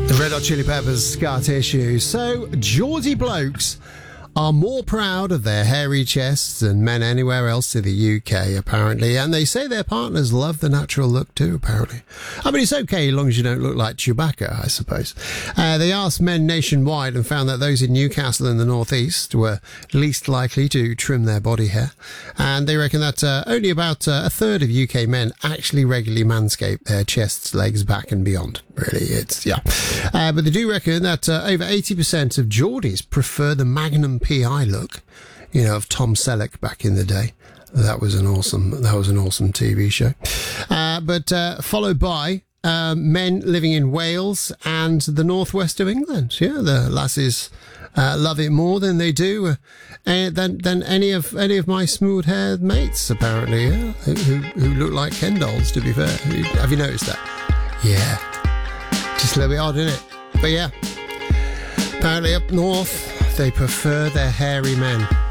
The Red Hot Chili Peppers, Scar Tissue. So, Geordie blokes are more proud of their hairy chests than men anywhere else in the UK, apparently. And they say their partners love the natural look too, apparently. I mean, it's okay as long as you don't look like Chewbacca, I suppose. They asked men nationwide and found that those in Newcastle and the North East were least likely to trim their body hair. And they reckon that only about a third of UK men actually regularly manscape their chests, legs, back and beyond. Really, it's, yeah. But they do reckon that over 80% of Geordies prefer the Magnum PI look, you know, of Tom Selleck back in the day. That was an awesome TV show. But followed by men living in Wales and the northwest of England. Yeah, the lasses love it more than they do than any of my smooth-haired mates, apparently. Yeah, who look like Ken dolls. To be fair, have you noticed that? Yeah, just a little bit odd, isn't it? But yeah, apparently up north they prefer their hairy men.